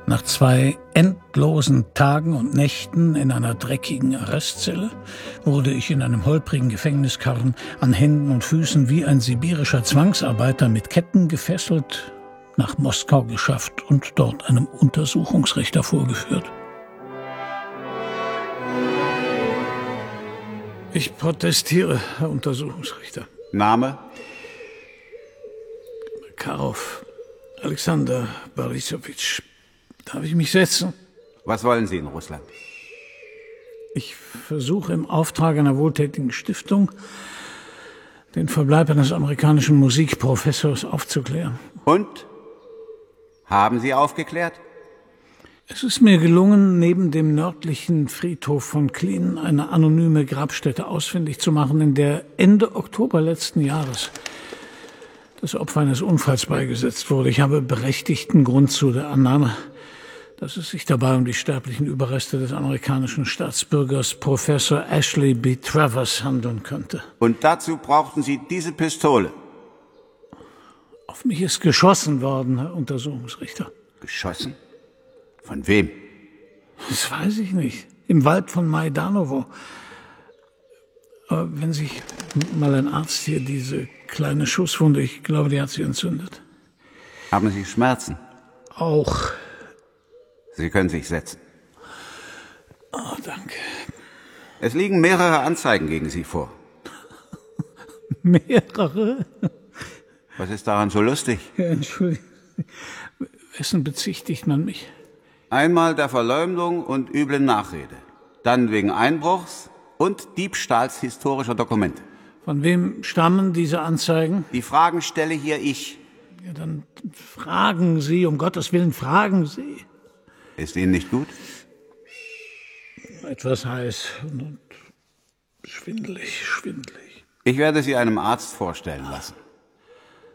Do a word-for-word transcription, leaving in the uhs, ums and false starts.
Nach zwei endlosen Tagen und Nächten in einer dreckigen Arrestzelle wurde ich in einem holprigen Gefängniskarren an Händen und Füßen wie ein sibirischer Zwangsarbeiter mit Ketten gefesselt nach Moskau geschafft und dort einem Untersuchungsrichter vorgeführt. Ich protestiere, Herr Untersuchungsrichter. Name? Makarov, Alexander Borisowitsch. Darf ich mich setzen? Was wollen Sie in Russland? Ich versuche im Auftrag einer wohltätigen Stiftung, den Verbleib eines amerikanischen Musikprofessors aufzuklären. Und? Haben Sie aufgeklärt? Es ist mir gelungen, neben dem nördlichen Friedhof von Klin eine anonyme Grabstätte ausfindig zu machen, in der Ende Oktober letzten Jahres das Opfer eines Unfalls beigesetzt wurde. Ich habe berechtigten Grund zu der Annahme, dass es sich dabei um die sterblichen Überreste des amerikanischen Staatsbürgers Professor Ashley B. Travers handeln könnte. Und dazu brauchten Sie diese Pistole? Auf mich ist geschossen worden, Herr Untersuchungsrichter. Geschossen? Von wem? Das weiß ich nicht. Im Wald von Maidanovo. Aber wenn sich mal ein Arzt hier diese kleine Schusswunde, ich glaube, die hat sie entzündet. Haben Sie Schmerzen? Auch. Sie können sich setzen. Oh, danke. Es liegen mehrere Anzeigen gegen Sie vor. Mehrere? Was ist daran so lustig? Ja, Entschuldigung. Wessen bezichtigt man mich? Einmal der Verleumdung und üblen Nachrede. Dann wegen Einbruchs und Diebstahls historischer Dokumente. Von wem stammen diese Anzeigen? Die Fragen stelle hier ich. Ja, dann fragen Sie, um Gottes Willen, fragen Sie. Ist Ihnen nicht gut? Etwas heiß und schwindelig, schwindelig. Ich werde Sie einem Arzt vorstellen lassen.